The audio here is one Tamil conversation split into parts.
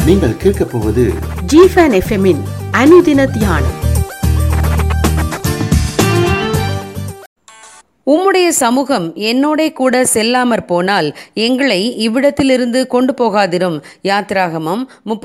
நீங்கள் கேட்கப் போவது ஜிஃபன் எஃப்எம்மின் அனுதின தியானம். உம்முடைய சமூகம் என்னோட கூட செல்லாமற் போனால் எங்களை இவ்விடத்திலிருந்து கொண்டு போகாதிரும். யாத்திராகமம்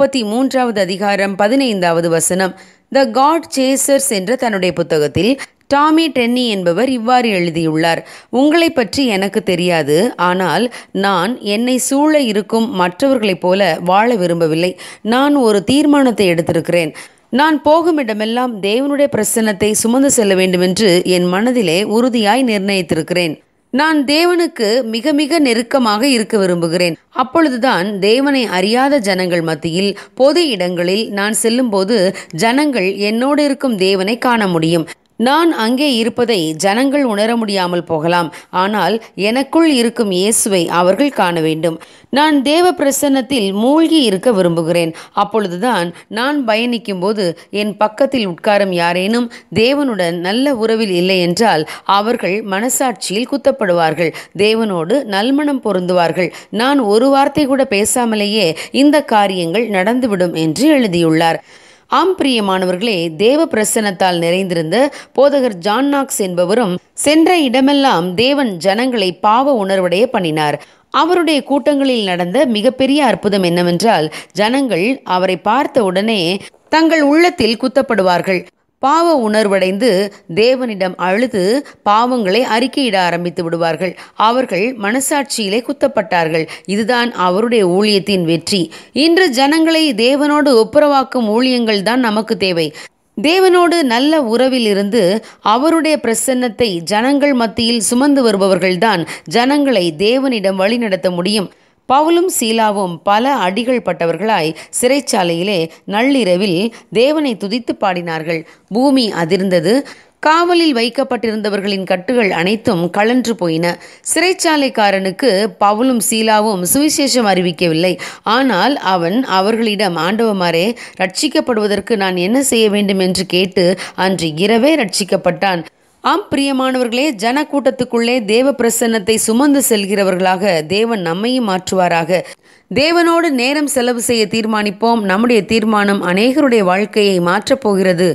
33வது அதிகாரம் 15வது வசனம். த காட் சேசர்ஸ் என்ற தன்னுடைய புத்தகத்தில் டாமி டென்னி என்பவர் இவ்வாறு எழுதியுள்ளார். உங்களை பற்றி எனக்கு தெரியாது, ஆனால் நான் என்னை சூழ இருக்கும் மற்றவர்களைப் போல வாழ விரும்பவில்லை. நான் ஒரு தீர்மானத்தை எடுத்திருக்கிறேன். நான் போகும் இடமெல்லாம் தேவனுடைய பிரசன்னத்தை சுமந்து செல்ல வேண்டுமென்று என் மனதிலே உறுதியாய் நிர்ணயித்திருக்கிறேன். நான் தேவனுக்கு மிக மிக நெருக்கமாக இருக்க விரும்புகிறேன். அப்பொழுதுதான் தேவனை அறியாத ஜனங்கள் மத்தியில் பொது இடங்களில் நான் செல்லும்போது ஜனங்கள் என்னோடு இருக்கும் தேவனை காண முடியும். நான் அங்கே இருப்பதை ஜனங்கள் உணர முடியாமல் போகலாம், ஆனால் எனக்குள் இருக்கும் இயேசுவை அவர்கள் காண வேண்டும். நான் தேவ பிரசன்னத்தில் மூழ்கி இருக்க விரும்புகிறேன். அப்பொழுதுதான் நான் பயணிக்கும் போது என் பக்கத்தில் உட்காரும் யாரேனும் தேவனுடன் நல்ல உறவில் இல்லை என்றால் அவர்கள் மனசாட்சியில் குத்தப்படுவார்கள், தேவனோடு நல்மனம் பொருந்துவார்கள். நான் ஒரு வார்த்தை கூட பேசாமலேயே இந்த காரியங்கள் நடந்துவிடும் என்று எழுதியுள்ளார். ஆம் பிரியமானவர்களே, தேவ பிரசன்னத்தால் நிறைந்திருந்த போதகர் ஜான் நாக்ஸ் என்பவரும் சென்ற இடமெல்லாம் தேவன் ஜனங்களை பாவ உணர்வடைய பண்ணினார். அவருடைய கூட்டங்களில் நடந்த மிகப்பெரிய அற்புதம் என்னவென்றால், ஜனங்கள் அவரை பார்த்த உடனே தங்கள் உள்ளத்தில் குத்தப்படுவார்கள். பாவ உணர்வடைந்து தேவனிடம் அழுது பாவங்களை அறிக்கையிட ஆரம்பித்து விடுவார்கள். அவர்கள் மனசாட்சியிலே குத்தப்பட்டார்கள். இதுதான் அவருடைய ஊழியத்தின் வெற்றி. இன்று ஜனங்களை தேவனோடு ஒப்புரவாக்கும் ஊழியங்கள் தான் நமக்கு தேவை. தேவனோடு நல்ல உறவில் இருந்து அவருடைய பிரசன்னத்தை ஜனங்கள் மத்தியில் சுமந்து வருபவர்கள்தான் ஜனங்களை தேவனிடம் வழிநடத்த முடியும். பவுலும் சீலாவும் பல அடிகள் பட்டவர்களாய் சிறைச்சாலையிலே நள்ளிரவில் தேவனை துதித்து பாடினார்கள். பூமி அதிர்ந்தது. காவலில் வைக்கப்பட்டிருந்தவர்களின் கட்டுகள் அனைத்தும் கழன்று போயின. சிறைச்சாலைக்காரனுக்கு பவுலும் சீலாவும் சுவிசேஷம் அறிவிக்கவில்லை. ஆனால் அவன் அவர்களிடம், ஆண்டவமாரே, ரட்சிக்கப்படுவதற்கு நான் என்ன செய்ய வேண்டும் என்று கேட்டு அன்று இரவே ரட்சிக்கப்பட்டான். ஆம் பிரியமானவர்களே, ஜனக்கூட்டத்துக்குள்ளே தேவ பிரசன்னத்தை சுமந்து செல்கிறவர்களாக தேவன் நம்மையும் மாற்றுவாராக. தேவனோடு நேரம் செலவு செய்ய தீர்மானிப்போம். நம்முடைய தீர்மானம் அநேகருடைய வாழ்க்கையை மாற்றப் போகிறது.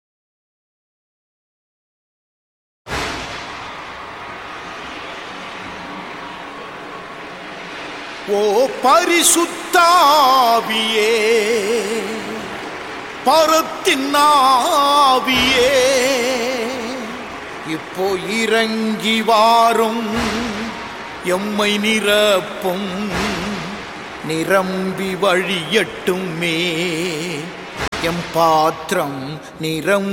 ஓ பரிசுத்தாவியே, பரத்தின் ஆவியே, இப்போ இறங்கி வாரும், எம்மை நிரப்பும், நிரம்பி வழியட்டுமே, எம் பாத்திரம் நிரம்